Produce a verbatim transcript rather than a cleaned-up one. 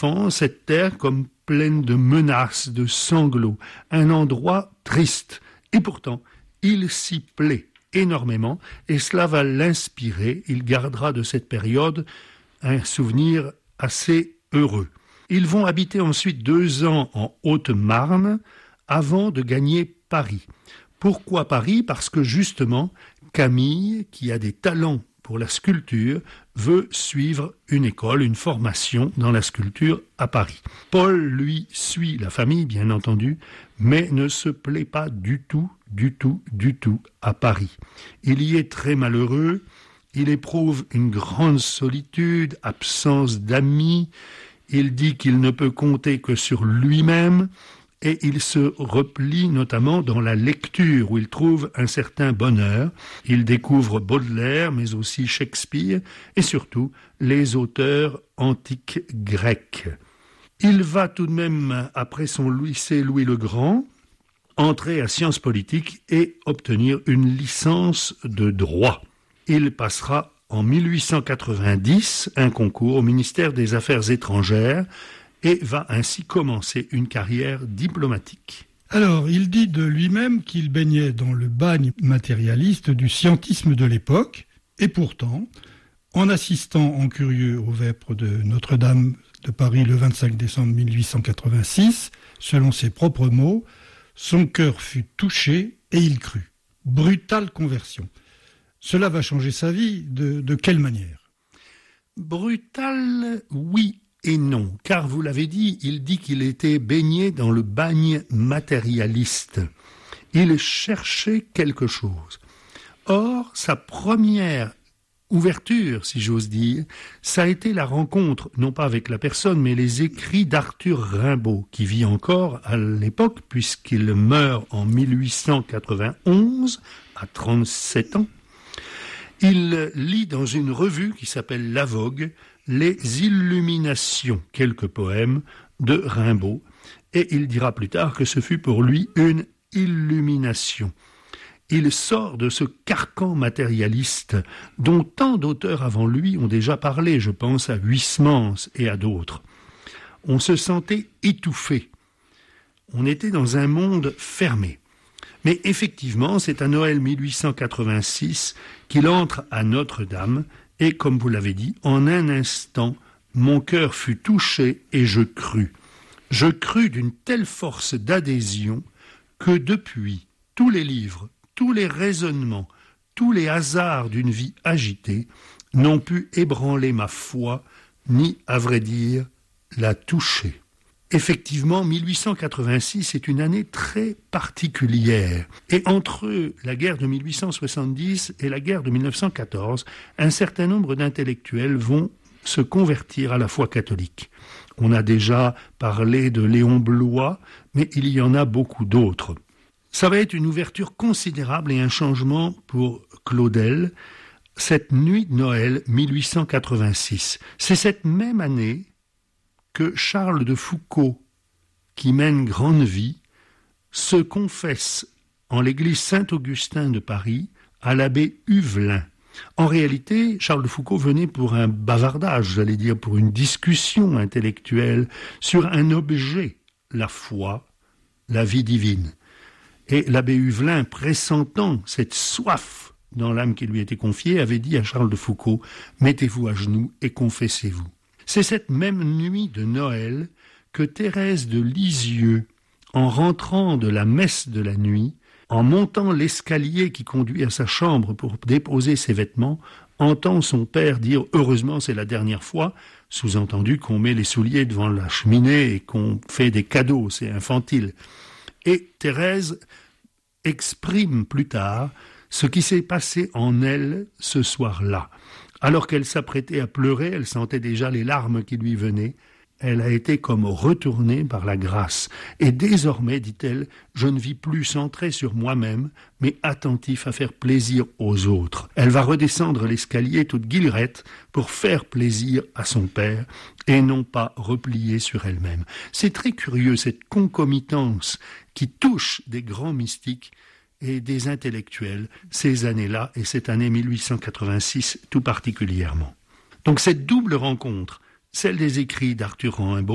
enfant cette terre comme pleine de menaces, de sanglots, un endroit triste. Et pourtant, il s'y plaît énormément et cela va l'inspirer. Il gardera de cette période un souvenir assez heureux. Ils vont habiter ensuite deux ans en Haute-Marne avant de gagner Paris. Pourquoi Paris ? Parce que justement, Camille, qui a des talents pour la sculpture, veut suivre une école, une formation dans la sculpture à Paris. Paul, lui, suit la famille, bien entendu, mais ne se plaît pas du tout, du tout, du tout à Paris. Il y est très malheureux, il éprouve une grande solitude, absence d'amis, il dit qu'il ne peut compter que sur lui-même, et il se replie notamment dans la lecture où il trouve un certain bonheur. Il découvre Baudelaire, mais aussi Shakespeare, et surtout les auteurs antiques grecs. Il va tout de même, après son lycée Louis le Grand, entrer à Sciences politiques et obtenir une licence de droit. Il passera en mille huit cent quatre-vingt-dix un concours au ministère des Affaires étrangères, et va ainsi commencer une carrière diplomatique. Alors, il dit de lui-même qu'il baignait dans le bagne matérialiste du scientisme de l'époque, et pourtant, en assistant en curieux aux vêpres de Notre-Dame de Paris le vingt-cinq décembre mille huit cent quatre-vingt-six, selon ses propres mots, son cœur fut touché et il crut. Brutale conversion. Cela va changer sa vie, de, de quelle manière ? Brutale, oui. Et non, car vous l'avez dit, il dit qu'il était baigné dans le bagne matérialiste. Il cherchait quelque chose. Or, sa première ouverture, si j'ose dire, ça a été la rencontre, non pas avec la personne, mais les écrits d'Arthur Rimbaud, qui vit encore à l'époque, puisqu'il meurt en mille huit cent quatre-vingt-onze, à trente-sept ans. Il lit dans une revue qui s'appelle La Vogue, Les Illuminations, quelques poèmes de Rimbaud, et il dira plus tard que ce fut pour lui une illumination. Il sort de ce carcan matérialiste dont tant d'auteurs avant lui ont déjà parlé, je pense à Huysmans et à d'autres. On se sentait étouffé, on était dans un monde fermé. Mais effectivement, c'est à Noël mille huit cent quatre-vingt-six qu'il entre à Notre-Dame, et comme vous l'avez dit, en un instant, mon cœur fut touché et je crus. Je crus d'une telle force d'adhésion que depuis, tous les livres, tous les raisonnements, tous les hasards d'une vie agitée n'ont pu ébranler ma foi, ni, à vrai dire, la toucher. Effectivement, mille huit cent quatre-vingt-six est une année très particulière. Et entre la guerre de mille huit cent soixante-dix et la guerre de mille neuf cent quatorze, un certain nombre d'intellectuels vont se convertir à la foi catholique. On a déjà parlé de Léon Bloy, mais il y en a beaucoup d'autres. Ça va être une ouverture considérable et un changement pour Claudel, cette nuit de Noël mille huit cent quatre-vingt-six. C'est cette même année que Charles de Foucault, qui mène grande vie, se confesse en l'église Saint-Augustin de Paris à l'abbé Huvelin. En réalité, Charles de Foucault venait pour un bavardage, j'allais dire, pour une discussion intellectuelle sur un objet, la foi, la vie divine. Et l'abbé Huvelin, pressentant cette soif dans l'âme qui lui était confiée, avait dit à Charles de Foucault « Mettez-vous à genoux et confessez-vous ». C'est cette même nuit de Noël que Thérèse de Lisieux, en rentrant de la messe de la nuit, en montant l'escalier qui conduit à sa chambre pour déposer ses vêtements, entend son père dire « Heureusement, c'est la dernière fois », sous-entendu qu'on met les souliers devant la cheminée et qu'on fait des cadeaux, c'est infantile. Et Thérèse exprime plus tard ce qui s'est passé en elle ce soir-là. Alors qu'elle s'apprêtait à pleurer, elle sentait déjà les larmes qui lui venaient. Elle a été comme retournée par la grâce. Et désormais, dit-elle, je ne vis plus centrée sur moi-même, mais attentif à faire plaisir aux autres. Elle va redescendre l'escalier toute guillerette pour faire plaisir à son père et non pas repliée sur elle-même. C'est très curieux, cette concomitance qui touche des grands mystiques et des intellectuels ces années-là, et cette année mille huit cent quatre-vingt-six tout particulièrement. Donc cette double rencontre, celle des écrits d'Arthur Rimbaud